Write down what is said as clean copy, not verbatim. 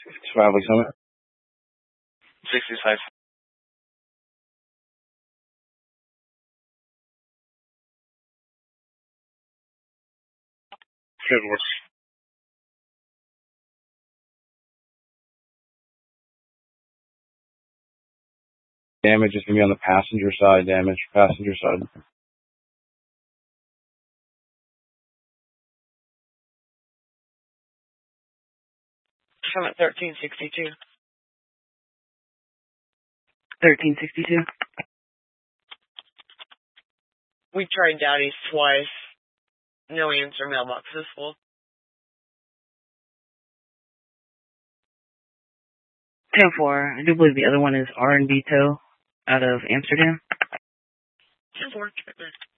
Travel Summit. 65. Good work. Damage is going to be on the passenger side. Passenger side. Summit 1362. 1362. We tried Daddy's twice. No answer. Mailbox is full. 10-4. I do believe the other one is R&B Tow out of Amsterdam. 10-4.